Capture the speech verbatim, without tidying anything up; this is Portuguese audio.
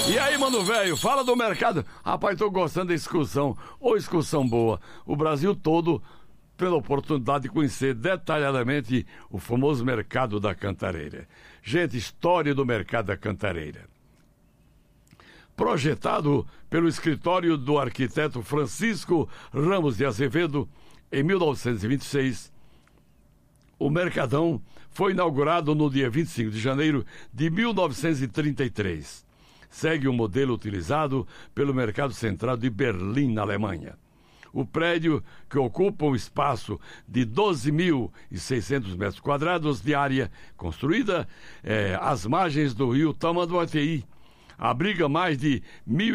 E aí, mano velho, fala do mercado. Rapaz, tô gostando da excursão. Ô, excursão boa. O Brasil todo pela oportunidade de conhecer detalhadamente o famoso mercado da Cantareira. Gente, história do mercado da Cantareira. Projetado pelo escritório do arquiteto Francisco Ramos de Azevedo em mil novecentos e vinte e seis, o Mercadão foi inaugurado no dia vinte e cinco de janeiro de mil novecentos e trinta e três. Segue o modelo utilizado pelo Mercado Central de Berlim, na Alemanha. O prédio, que ocupa um espaço de doze mil e seiscentos metros quadrados de área, construída é, às margens do rio Tamanduateí, abriga mais de mil